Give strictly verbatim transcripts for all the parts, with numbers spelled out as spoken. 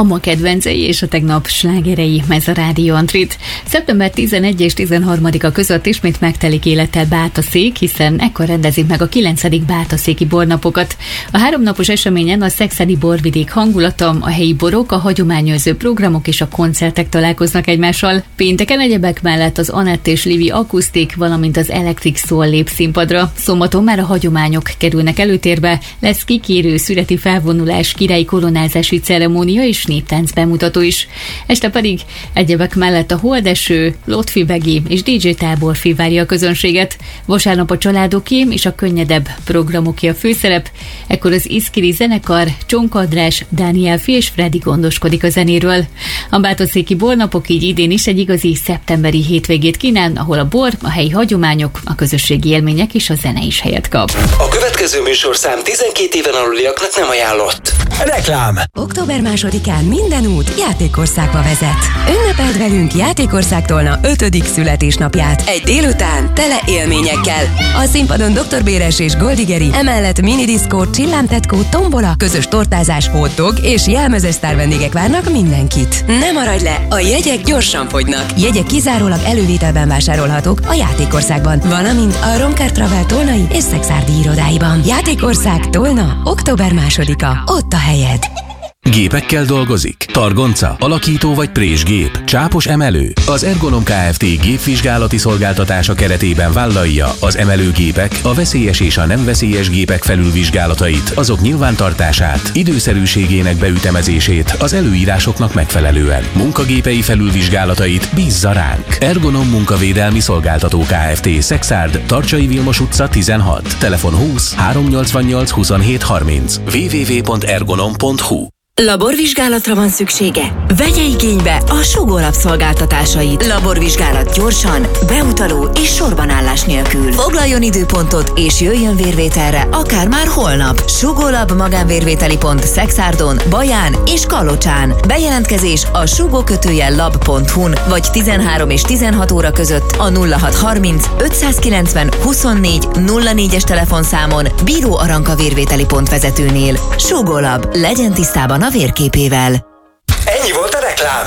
A ma kedvencei és a tegnap slágerei, ez a Rádió Antrit. szeptember tizenegy és tizenharmadika között ismét megtelik élettel Bátaszék, hiszen ekkor rendezik meg a kilencedik Bátaszéki bornapokat. A háromnapos eseményen a szekszeni borvidék hangulata, a helyi borok, a hagyományőrző programok és a koncertek találkoznak egymással. Pénteken egyebek mellett az Anett és Livi akusztik, valamint az Electric Soul lép színpadra. Szombaton már a hagyományok kerülnek előtérbe, lesz kikérő szüreti felvonulás, királyi koronázási ceremónia és néptánc bemutató is. Este pedig egyebek mellett a Holdeső, Lotfi Begi és dé dzsé Táborfi várja a közönséget. Vasárnap a családoké és a könnyedebb programoké a főszerep. Ekkor az Iszkiri zenekar, Csonka András, Dániel Fi és Freddy gondoskodik a zenéről. A bátaszéki bornapok így idén is egy igazi szeptemberi hétvégét kínál, ahol a bor, a helyi hagyományok, a közösségi élmények és a zene is helyet kap. A következő műsorszám tizenkét éven aluliaknak nem ajánlott. Reklám! október másodikán minden út Játékországba vezet. Ünnepeld velünk Játékországtól ötödik születésnapját. Egy délután tele élményekkel. A színpadon doktor Béres és Goldigeri, emellett minidiszkó, csillámtetkó, tombola, közös tortázás, hotdog és jelmezes sztár vendégek várnak mindenkit. Ne maradj le, a jegyek gyorsan fogynak. Jegyek kizárólag elővételben vásárolhatók a Játékországban, valamint a Romker Travel tolnai és szexárdi irodáiban. Játékország Tolna, október másodika. Ott a helyed. Gépekkel dolgozik? Targonca, alakító vagy présgép, csápos emelő? Az Ergonom Kft. Gépvizsgálati szolgáltatása keretében vállalja az emelőgépek, a veszélyes és a nem veszélyes gépek felülvizsgálatait, azok nyilvántartását, időszerűségének beütemezését az előírásoknak megfelelően. Munkagépei felülvizsgálatait bízza ránk. Ergonom Munkavédelmi Szolgáltató Kft. Szexárd, Tarcsai Vilmos utca tizenhat, telefon húsz háromnyolcvannyolc huszonhét harminc, double-u double-u double-u pont ergonom pont hu. Laborvizsgálatra van szüksége? Vegye igénybe a Sugó Lab szolgáltatásait. Laborvizsgálat gyorsan, beutaló és sorbanállás nélkül. Foglaljon időpontot és jöjjön vérvételre, akár már holnap. Sugó Lab magánvérvételi pont Szexárdon, Baján és Kalocsán. Bejelentkezés a sugó kötőjel lab pont hu-n vagy tizenhárom és tizenhat óra között a nulla hat harminc ötszázkilencven huszonnégy nulla négyes telefonszámon Bíró Aranka vérvételi pont vezetőnél. Sugó Lab, legyen tisztában a vérképével. Ennyi volt a reklám.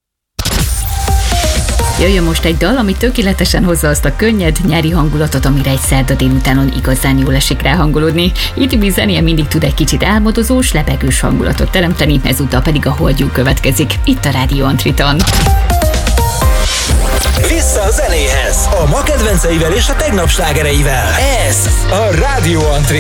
Jöjjön most egy dal, ami tökéletesen hozza azt a könnyed, nyári hangulatot, amire egy szerda délutánon igazán jól esik rá hangolódni. í té bé zenéje mindig tud egy kicsit álmodozós, lebegős hangulatot teremteni, ezúttal pedig a Holdjú következik, itt a Rádió Antriton. Vissza a zenéhez, a ma kedvenceivel és a tegnap slágereivel. Ez a Rádió Antrit.